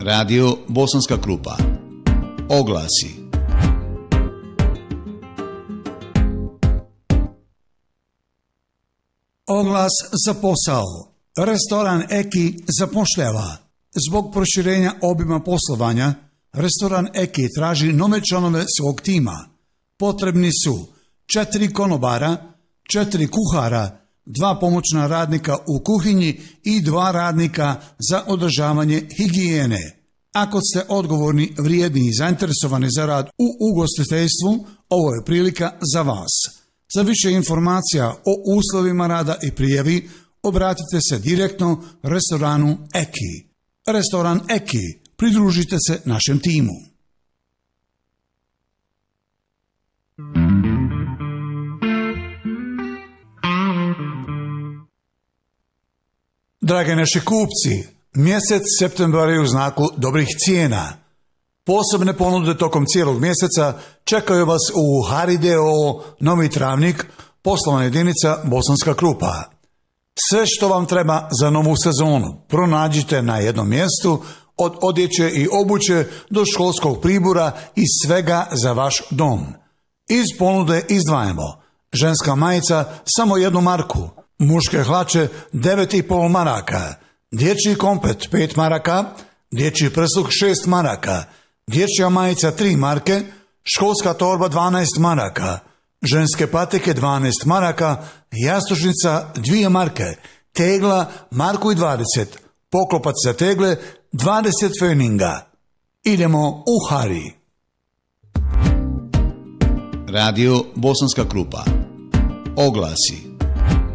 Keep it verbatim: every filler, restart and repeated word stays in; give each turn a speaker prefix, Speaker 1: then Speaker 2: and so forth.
Speaker 1: Radio Bosanska Krupa. Oglasi.
Speaker 2: Oglas za posao. Restoran Eki zapošljava. Zbog proširenja obima poslovanja, restoran Eki traži nove članove svog tima. Potrebni su četiri konobara, četiri kuhara, dva pomoćna radnika u kuhinji i dva radnika za održavanje higijene. Ako ste odgovorni, vrijedni i zainteresovani za rad u ugostiteljstvu, ovo je prilika za vas. Za više informacija o uslovima rada i prijavi, obratite se direktno restoranu Eki. Restoran Eki, pridružite se našem timu. Drage naši kupci, mjesec septembar je u znaku dobrih cijena. Posebne ponude tokom cijelog mjeseca čekaju vas u Harideo Novi Travnik, poslovna jedinica Bosanska Krupa. Sve što vam treba za novu sezonu pronađite na jednom mjestu, od odjeće i obuće do školskog pribora i svega za vaš dom. Iz ponude izdvajamo ženska majica samo jednu marku, muške hlače devet i pol maraka, dječji komplet pet maraka, dječji prsluk šest maraka, dječja majica tri marke, školska torba dvanaest maraka, ženske patike dvanaest maraka, jastučnica dvije marke, tegla marku i dvadeset, poklopac za tegle dvadeset feninga. Idemo u Hari.
Speaker 1: Radio Bosanska Krupa. Oglasi.